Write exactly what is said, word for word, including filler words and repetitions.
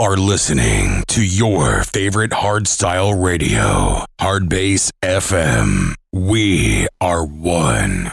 are listening to your favorite hardstyle radio, Hardbase F M. We are one.